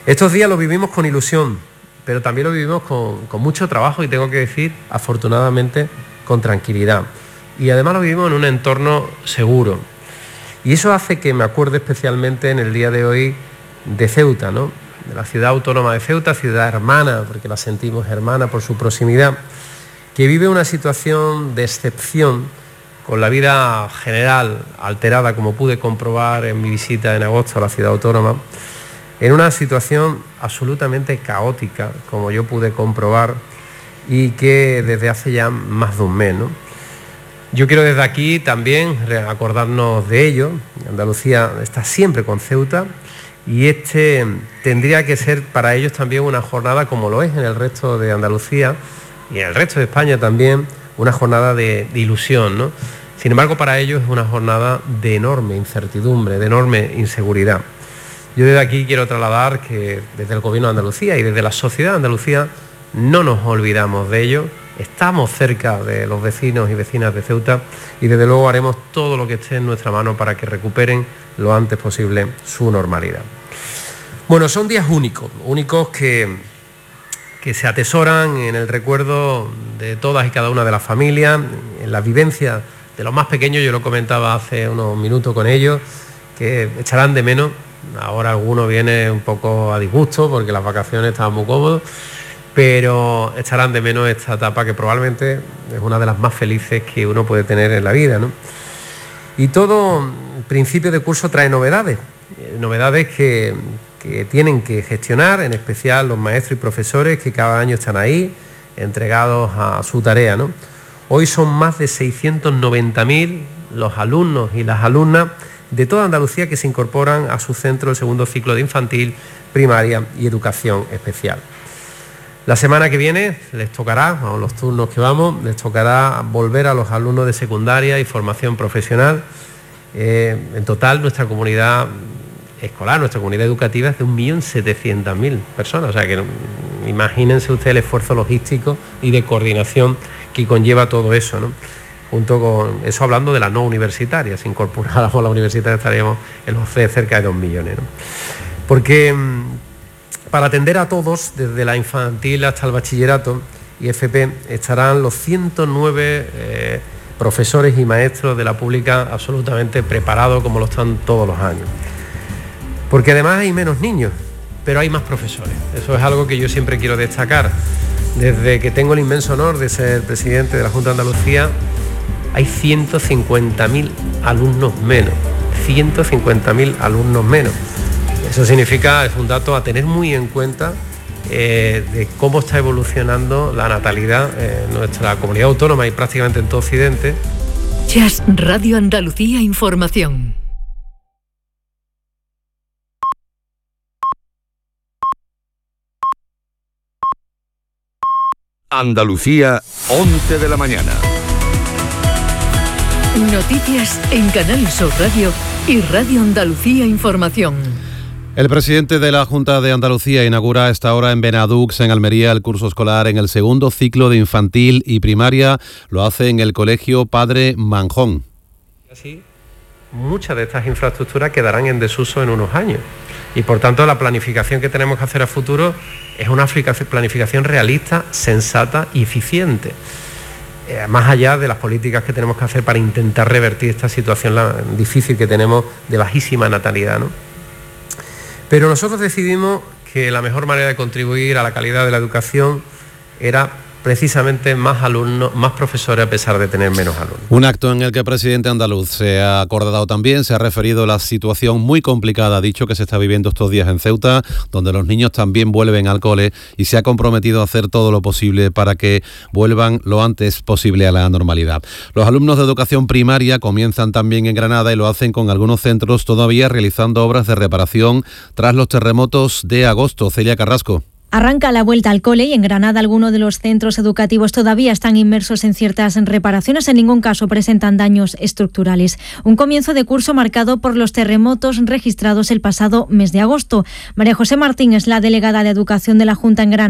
Estos días los vivimos con ilusión, pero también lo vivimos con mucho trabajo y tengo que decir, afortunadamente, con tranquilidad. Y además lo vivimos en un entorno seguro. Y eso hace que me acuerde especialmente en el día de hoy de Ceuta, ¿no? De la ciudad autónoma de Ceuta, ciudad hermana, porque la sentimos hermana por su proximidad, que vive una situación de excepción con la vida general alterada, como pude comprobar en mi visita en agosto a la ciudad autónoma, en una situación absolutamente caótica, como yo pude comprobar, y que desde hace ya más de un mes, ¿no? Yo quiero desde aquí también acordarnos de ello. Andalucía está siempre con Ceuta y tendría que ser para ellos también una jornada, como lo es en el resto de Andalucía y en el resto de España también, una jornada de ilusión, ¿no? Sin embargo, para ellos es una jornada de enorme incertidumbre, de enorme inseguridad. Yo desde aquí quiero trasladar que desde el Gobierno de Andalucía y desde la sociedad de Andalucía no nos olvidamos de ello, estamos cerca de los vecinos y vecinas de Ceuta y desde luego haremos todo lo que esté en nuestra mano para que recuperen lo antes posible su normalidad. Bueno, son días únicos que se atesoran en el recuerdo de todas y cada una de las familias, en la vivencia de los más pequeños. Yo lo comentaba hace unos minutos con ellos, que echarán de menos. Ahora alguno viene un poco a disgusto porque las vacaciones estaban muy cómodos, pero echarán de menos esta etapa que probablemente es una de las más felices que uno puede tener en la vida, ¿no? Y todo principio de curso trae novedades que tienen que gestionar, en especial los maestros y profesores que cada año están ahí, entregados a su tarea, ¿no? Hoy son más de 690.000 los alumnos y las alumnas de toda Andalucía que se incorporan a su centro el segundo ciclo de infantil, primaria y educación especial. La semana que viene les tocará, a los turnos que vamos, les tocará volver a los alumnos de secundaria y formación profesional. En total, nuestra comunidad escolar, nuestra comunidad educativa es de 1.700.000 personas. O sea que imagínense ustedes el esfuerzo logístico y de coordinación que conlleva todo eso, ¿no? Junto con eso, hablando de la no universitaria, si incorporáramos la universitaria estaríamos en los cerca de 2 millones, ¿no? Porque para atender a todos, desde la infantil hasta el bachillerato y FP, estarán los 109 profesores y maestros de la pública absolutamente preparados, como lo están todos los años. Porque además hay menos niños, pero hay más profesores. Eso es algo que yo siempre quiero destacar. Desde que tengo el inmenso honor de ser presidente de la Junta de Andalucía, hay 150.000 alumnos menos. 150.000 alumnos menos. Eso significa, es un dato a tener muy en cuenta de cómo está evolucionando la natalidad en nuestra comunidad autónoma y prácticamente en todo Occidente. Just Radio Andalucía Información. Andalucía, 11 de la mañana. Noticias en Canal Sur Radio y Radio Andalucía Información. El presidente de la Junta de Andalucía inaugura a esta hora en Benadux, en Almería, el curso escolar en el segundo ciclo de infantil y primaria. Lo hace en el colegio Padre Manjón. Así, muchas de estas infraestructuras quedarán en desuso en unos años. Y por tanto la planificación que tenemos que hacer a futuro es una planificación realista, sensata y eficiente. Más allá de las políticas que tenemos que hacer para intentar revertir esta situación difícil que tenemos de bajísima natalidad, ¿no? Pero nosotros decidimos que la mejor manera de contribuir a la calidad de la educación era precisamente más alumnos, más profesores a pesar de tener menos alumnos. Un acto en el que el presidente andaluz se ha acordado también, se ha referido a la situación muy complicada, ha dicho, que se está viviendo estos días en Ceuta, donde los niños también vuelven al cole, y se ha comprometido a hacer todo lo posible para que vuelvan lo antes posible a la normalidad. Los alumnos de educación primaria comienzan también en Granada y lo hacen con algunos centros todavía realizando obras de reparación tras los terremotos de agosto. Celia Carrasco. Arranca la vuelta al cole y en Granada algunos de los centros educativos todavía están inmersos en ciertas reparaciones. En ningún caso presentan daños estructurales. Un comienzo de curso marcado por los terremotos registrados el pasado mes de agosto. María José Martín es la delegada de Educación de la Junta en Granada.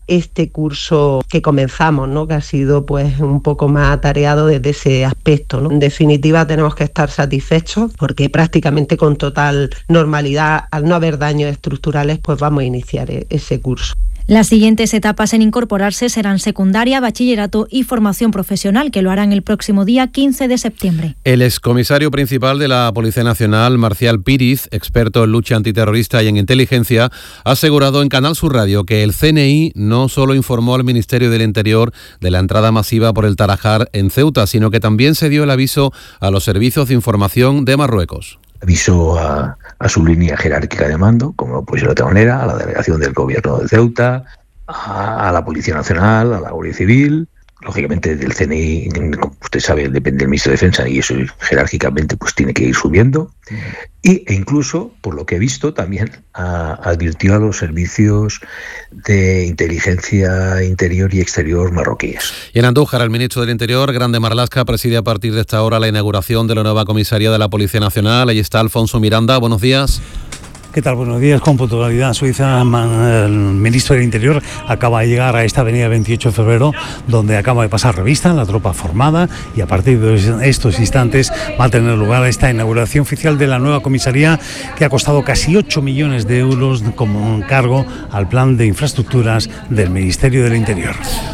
este curso que comenzamos, ¿no? Que ha sido pues un poco más atareado desde ese aspecto, ¿no? En definitiva, tenemos que estar satisfechos porque prácticamente con total normalidad, al no haber daños estructurales, pues vamos a iniciar ese curso. Las siguientes etapas en incorporarse serán secundaria, bachillerato y formación profesional, que lo harán el próximo día 15 de septiembre. El excomisario principal de la Policía Nacional, Marcial Píriz, experto en lucha antiterrorista y en inteligencia, ha asegurado en Canal Sur Radio que el CNI no solo informó al Ministerio del Interior de la entrada masiva por el Tarajal en Ceuta, sino que también se dio el aviso a los servicios de información de Marruecos. Aviso a su línea jerárquica de mando, como no puede ser de otra manera, a la delegación del Gobierno de Ceuta, a la Policía Nacional, a la Guardia Civil. Lógicamente del CNI, como usted sabe, depende del Ministro de Defensa y eso jerárquicamente pues tiene que ir subiendo. E incluso, por lo que he visto, también advirtió a los servicios de inteligencia interior y exterior marroquíes. Y en Andújar, el ministro del Interior, Grande Marlaska, preside a partir de esta hora la inauguración de la nueva comisaría de la Policía Nacional. Ahí está Alfonso Miranda. Buenos días. ¿Qué tal? Buenos días. Con puntualidad suiza, el ministro del Interior acaba de llegar a esta avenida 28 de febrero, donde acaba de pasar revista la tropa formada, y a partir de estos instantes va a tener lugar esta inauguración oficial de la nueva comisaría, que ha costado casi 8 millones de euros como encargo al plan de infraestructuras del Ministerio del Interior.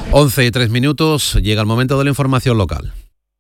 11:03, llega el momento de la información local.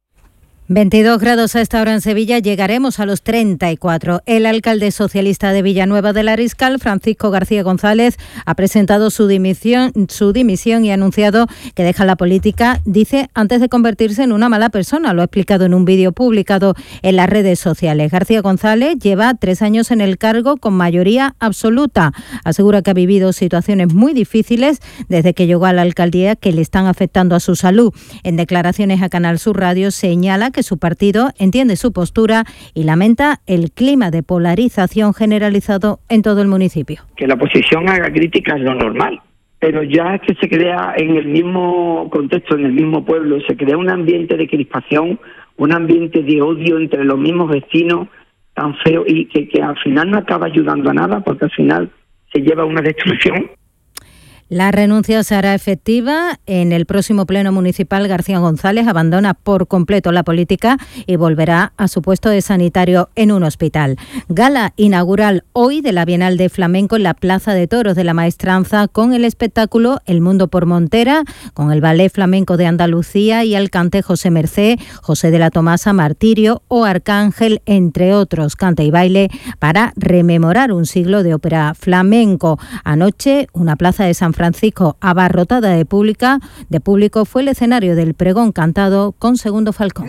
22 grados a esta hora en Sevilla, llegaremos a los 34. El alcalde socialista de Villanueva del Ariscal, Francisco García González, ha presentado su dimisión y ha anunciado que deja la política, dice, antes de convertirse en una mala persona. Lo ha explicado en un vídeo publicado en las redes sociales. García González lleva 3 años en el cargo con mayoría absoluta. Asegura que ha vivido situaciones muy difíciles desde que llegó a la alcaldía que le están afectando a su salud. En declaraciones a Canal Sur Radio señala que su partido entiende su postura y lamenta el clima de polarización generalizado en todo el municipio. Que la oposición haga críticas es lo normal, pero ya es que se crea en el mismo contexto, en el mismo pueblo, se crea un ambiente de crispación, un ambiente de odio entre los mismos vecinos tan feo y que al final no acaba ayudando a nada, porque al final se lleva a una destrucción. La renuncia se hará efectiva en el próximo pleno municipal. García González abandona por completo la política y volverá a su puesto de sanitario en un hospital. Gala inaugural hoy de la Bienal de Flamenco en la Plaza de Toros de la Maestranza, con el espectáculo El Mundo por Montera, con el Ballet Flamenco de Andalucía y el cante José Mercé, José de la Tomasa, Martirio o Arcángel, entre otros. Cante y baile para rememorar un siglo de ópera flamenco. Anoche, una plaza de San Francisco abarrotada de público fue el escenario del pregón cantado con Segundo Falcón.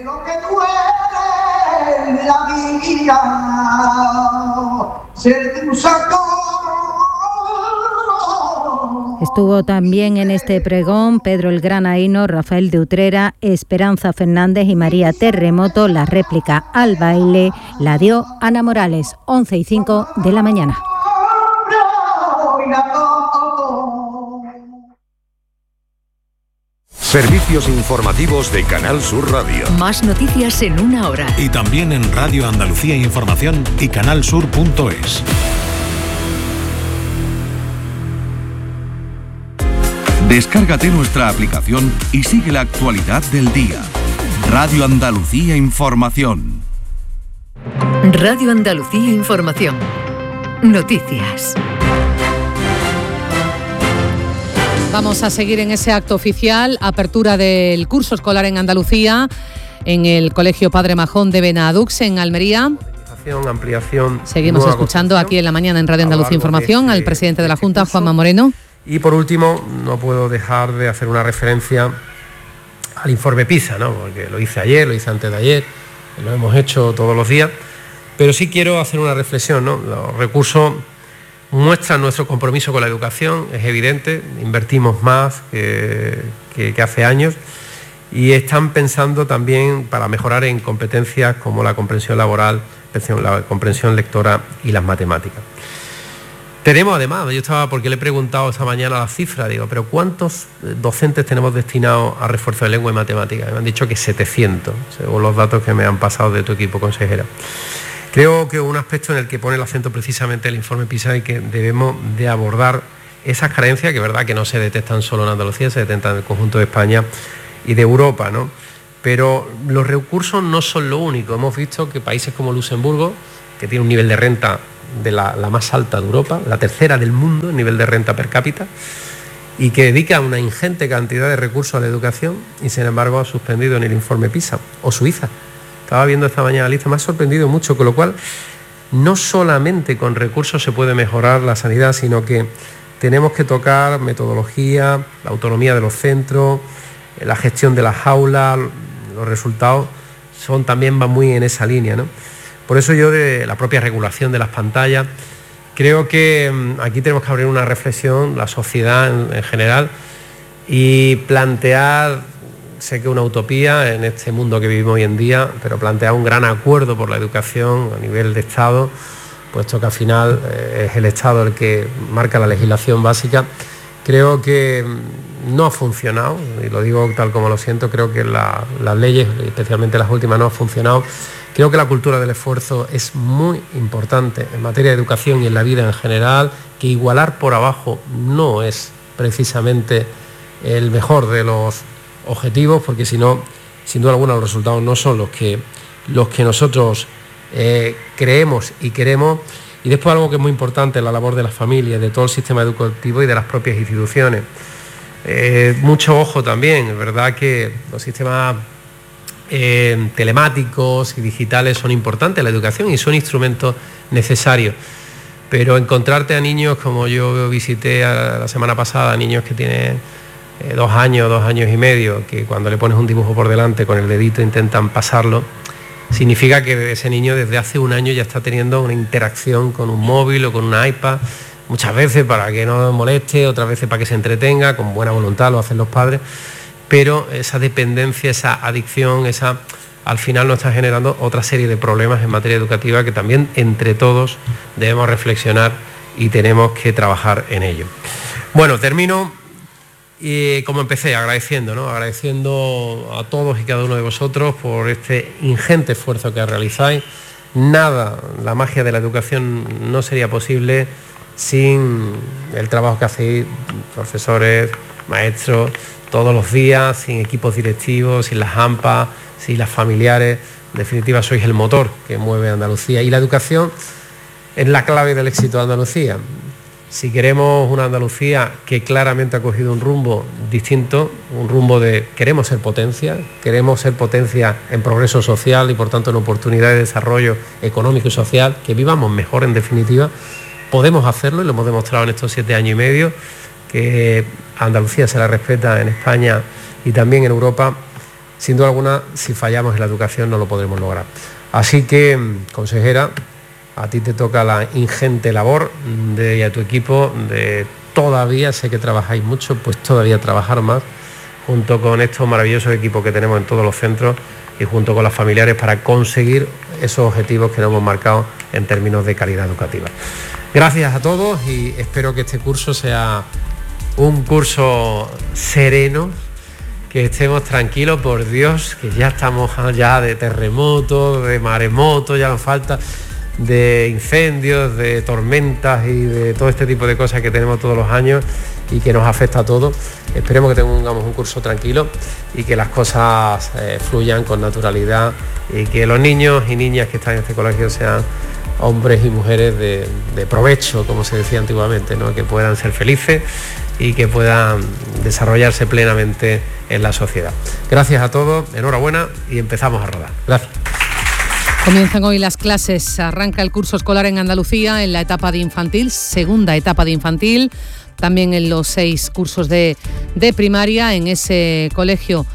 Estuvo también en este pregón Pedro el Granaíno, Rafael de Utrera, Esperanza Fernández y María Terremoto. La réplica al baile la dio Ana Morales, 11:05 de la mañana. Servicios informativos de Canal Sur Radio. Más noticias en 1 hora. Y también en Radio Andalucía Información y canalsur.es. Descárgate nuestra aplicación y sigue la actualidad del día. Radio Andalucía Información. Radio Andalucía Información. Noticias. Vamos a seguir en ese acto oficial, apertura del curso escolar en Andalucía, en el Colegio Padre Majón de Benadux, en Almería. Ampliación. Seguimos escuchando aquí en la mañana en Radio Andalucía Información al presidente de la Junta, Juanma Moreno. Y por último, no puedo dejar de hacer una referencia al informe PISA, ¿no? Porque lo hice ayer, lo hice antes de ayer, lo hemos hecho todos los días, pero sí quiero hacer una reflexión, ¿no? Los recursos muestran nuestro compromiso con la educación, es evidente, invertimos más que hace años y están pensando también para mejorar en competencias como la comprensión laboral, la comprensión lectora y las matemáticas. Tenemos además, porque le he preguntado esta mañana la cifra, digo, pero ¿cuántos docentes tenemos destinados a refuerzo de lengua y matemáticas? Me han dicho que 700, según los datos que me han pasado de tu equipo, consejera. Creo que un aspecto en el que pone el acento precisamente el informe PISA y que debemos de abordar esas carencias que es verdad que no se detectan solo en Andalucía, se detectan en el conjunto de España y de Europa, ¿no? Pero los recursos no son lo único. Hemos visto que países como Luxemburgo, que tiene un nivel de renta de la más alta de Europa, la tercera del mundo en nivel de renta per cápita, y que dedica una ingente cantidad de recursos a la educación y sin embargo ha suspendido en el informe PISA, o Suiza. Estaba viendo esta mañana la lista, me ha sorprendido mucho, con lo cual no solamente con recursos se puede mejorar la sanidad, sino que tenemos que tocar metodología, la autonomía de los centros, la gestión de las aulas, los resultados van muy en esa línea, ¿no? Por eso yo, de la propia regulación de las pantallas, creo que aquí tenemos que abrir una reflexión, la sociedad en general, y plantear, sé que es una utopía en este mundo que vivimos hoy en día, pero plantear un gran acuerdo por la educación a nivel de Estado, puesto que al final es el Estado el que marca la legislación básica. Creo que no ha funcionado, y lo digo tal como lo siento, creo que las leyes, especialmente las últimas, no han funcionado. Creo que la cultura del esfuerzo es muy importante en materia de educación y en la vida en general, que igualar por abajo no es precisamente el mejor de los objetivos, porque si no, sin duda alguna, los resultados no son los que nosotros creemos y queremos. Y después algo que es muy importante, la labor de las familias, de todo el sistema educativo y de las propias instituciones. Mucho ojo también, es verdad que los sistemas telemáticos y digitales son importantes en la educación y son instrumentos necesarios, pero encontrarte a niños como yo visité la semana pasada, niños que tienen 2 años, 2 años y medio, que cuando le pones un dibujo por delante con el dedito intentan pasarlo, significa que ese niño desde hace 1 año ya está teniendo una interacción con un móvil o con una iPad, muchas veces para que no moleste, otras veces para que se entretenga, con buena voluntad lo hacen los padres, pero esa dependencia, esa adicción, al final nos está generando otra serie de problemas en materia educativa que también entre todos debemos reflexionar y tenemos que trabajar en ello. Bueno, termino y como empecé, agradeciendo a todos y cada uno de vosotros por este ingente esfuerzo que realizáis. Nada, la magia de la educación no sería posible sin el trabajo que hacéis profesores, maestros, todos los días, sin equipos directivos, sin las AMPA, sin las familiares. En definitiva, sois el motor que mueve Andalucía y la educación es la clave del éxito de Andalucía. Si queremos una Andalucía que claramente ha cogido un rumbo distinto, un rumbo de queremos ser potencia en progreso social y por tanto en oportunidades de desarrollo económico y social, que vivamos mejor en definitiva, podemos hacerlo y lo hemos demostrado en estos 7 años y medio, que a Andalucía se la respeta en España y también en Europa. Sin duda alguna, si fallamos en la educación no lo podremos lograr. Así que, consejera, a ti te toca la ingente labor y a tu equipo de todavía, sé que trabajáis mucho, pues todavía trabajar más junto con estos maravillosos equipos que tenemos en todos los centros y junto con las familiares para conseguir esos objetivos que nos hemos marcado en términos de calidad educativa. Gracias a todos y espero que este curso sea un curso sereno, que estemos tranquilos, por Dios, que ya estamos ya de terremotos, de maremotos, ya nos falta, de incendios, de tormentas y de todo este tipo de cosas que tenemos todos los años y que nos afecta a todos. Esperemos que tengamos un curso tranquilo y que las cosas fluyan con naturalidad y que los niños y niñas que están en este colegio sean hombres y mujeres de provecho, como se decía antiguamente, ¿no? Que puedan ser felices y que puedan desarrollarse plenamente en la sociedad. Gracias a todos, enhorabuena y empezamos a rodar. Gracias. Comienzan hoy las clases, arranca el curso escolar en Andalucía en la etapa de infantil, segunda etapa de infantil, también en los 6 cursos de primaria en ese colegio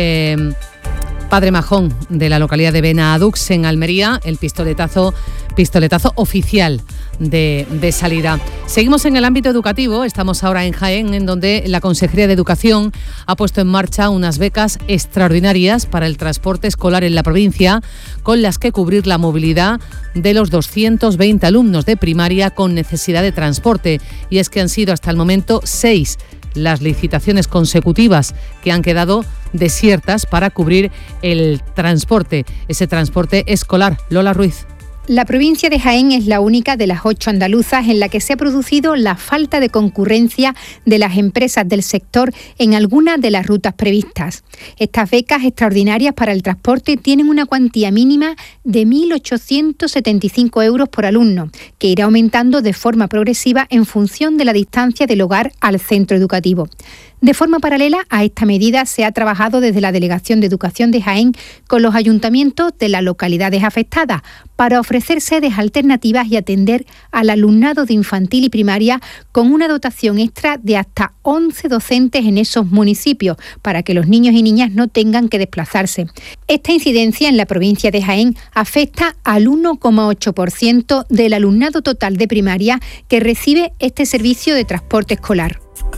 Padre Majón de la localidad de Benadux en Almería, el pistoletazo oficial de salida. Seguimos en el ámbito educativo, estamos ahora en Jaén, en donde la Consejería de Educación ha puesto en marcha unas becas extraordinarias para el transporte escolar en la provincia, con las que cubrir la movilidad de los 220 alumnos de primaria con necesidad de transporte. Y es que han sido hasta el momento 6 las licitaciones consecutivas que han quedado desiertas para cubrir el transporte, ese transporte escolar. Lola Ruiz. La provincia de Jaén es la única de las 8 andaluzas en la que se ha producido la falta de concurrencia de las empresas del sector en algunas de las rutas previstas. Estas becas extraordinarias para el transporte tienen una cuantía mínima de 1.875 euros por alumno, que irá aumentando de forma progresiva en función de la distancia del hogar al centro educativo. De forma paralela a esta medida se ha trabajado desde la Delegación de Educación de Jaén con los ayuntamientos de las localidades afectadas para ofrecer sedes alternativas y atender al alumnado de infantil y primaria con una dotación extra de hasta 11 docentes en esos municipios para que los niños y niñas no tengan que desplazarse. Esta incidencia en la provincia de Jaén afecta al 1,8% del alumnado total de primaria que recibe este servicio de transporte escolar.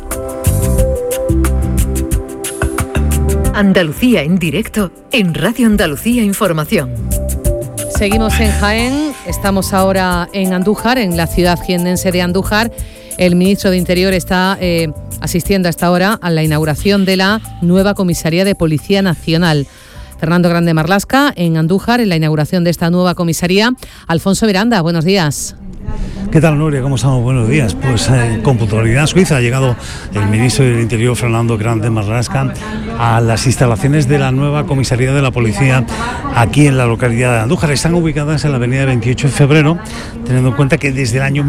Andalucía en directo en Radio Andalucía Información. Seguimos en Jaén, estamos ahora en Andújar, en la ciudad jiennense de Andújar. El ministro de Interior está asistiendo a esta hora a la inauguración de la nueva comisaría de Policía Nacional. Fernando Grande Marlaska, en Andújar, en la inauguración de esta nueva comisaría. Alfonso Miranda, buenos días. ¿Qué tal, Nuria? ¿Cómo estamos? Buenos días. Pues con puntualidad suiza ha llegado el ministro del Interior, Fernando Grande Marlaska, a las instalaciones de la nueva comisaría de la policía aquí en la localidad de Andújar. Están ubicadas en la avenida 28 de febrero, teniendo en cuenta que desde el año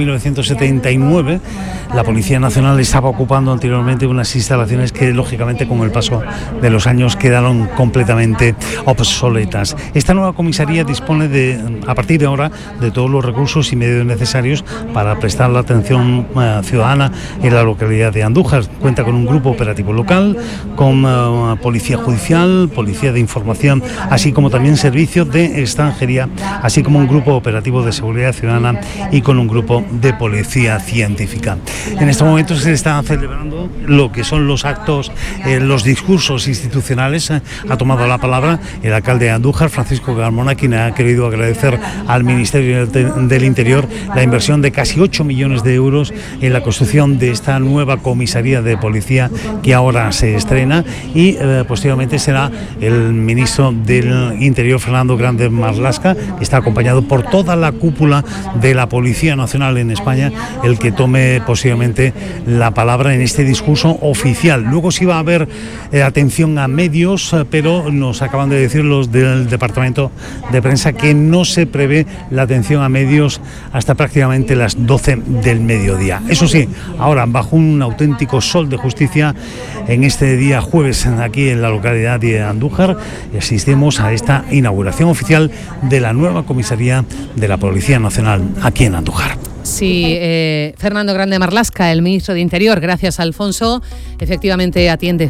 1979 la Policía Nacional estaba ocupando anteriormente unas instalaciones que, lógicamente, con el paso de los años quedaron completamente obsoletas. Esta nueva comisaría dispone a partir de ahora, de todos los recursos y medios necesarios para prestar la atención ciudadana en la localidad de Andújar. Cuenta con un grupo operativo local, con policía judicial, policía de información, así como también servicios de extranjería, así como un grupo operativo de seguridad ciudadana y con un grupo de policía científica. En este momento se está celebrando lo que son los actos, los discursos institucionales. Ha tomado la palabra el alcalde de Andújar, Francisco Carmona, quien ha querido agradecer al Ministerio del Interior la inversión de casi 8 millones de euros en la construcción de esta nueva comisaría de policía que ahora se estrena, y posteriormente será el ministro del Interior, Fernando Grande Marlaska, que está acompañado por toda la cúpula de la Policía Nacional en España, el que tome posiblemente la palabra en este discurso oficial. Luego sí va a haber atención a medios, pero nos acaban de decir los del Departamento de Prensa que no se prevé la atención a medios hasta prácticamente las 12 del mediodía. Eso sí, ahora bajo un auténtico sol de justicia, en este día jueves aquí en la localidad de Andújar, asistimos a esta inauguración oficial de la nueva comisaría de la Policía Nacional aquí en Andújar. Sí, Fernando Grande Marlaska, el ministro de Interior, gracias Alfonso, efectivamente atiende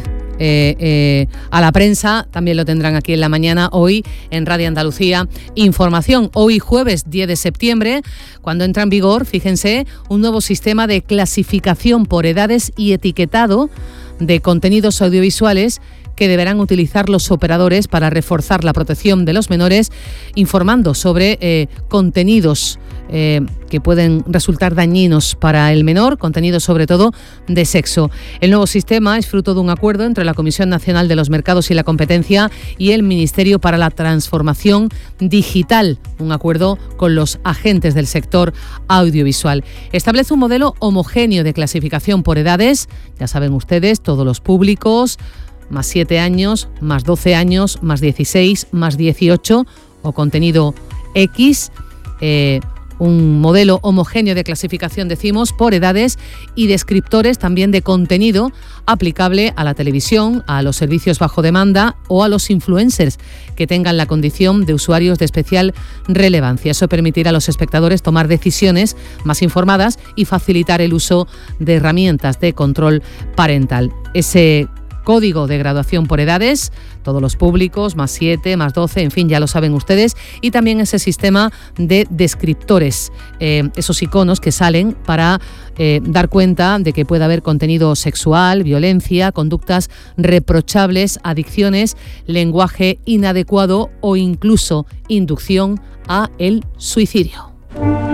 a la prensa. También lo tendrán aquí en la mañana, hoy en Radio Andalucía Información. Hoy jueves 10 de septiembre, cuando entra en vigor, fíjense, un nuevo sistema de clasificación por edades y etiquetado de contenidos audiovisuales que deberán utilizar los operadores para reforzar la protección de los menores, informando sobre contenidos que pueden resultar dañinos para el menor, contenidos sobre todo de sexo. El nuevo sistema es fruto de un acuerdo entre la Comisión Nacional de los Mercados y la Competencia y el Ministerio para la Transformación Digital, un acuerdo con los agentes del sector audiovisual. Establece un modelo homogéneo de clasificación por edades, ya saben ustedes, todos los públicos, más 7 años, más 12 años, más 16, más 18 o contenido X, un modelo homogéneo de clasificación, decimos, por edades y descriptores también de contenido aplicable a la televisión, a los servicios bajo demanda o a los influencers que tengan la condición de usuarios de especial relevancia. Eso permitirá a los espectadores tomar decisiones más informadas y facilitar el uso de herramientas de control parental. Ese código de graduación por edades, todos los públicos, más 7, más 12, en fin, ya lo saben ustedes, y también ese sistema de descriptores, esos iconos que salen para dar cuenta de que puede haber contenido sexual, violencia, conductas reprochables, adicciones, lenguaje inadecuado o incluso inducción a el suicidio.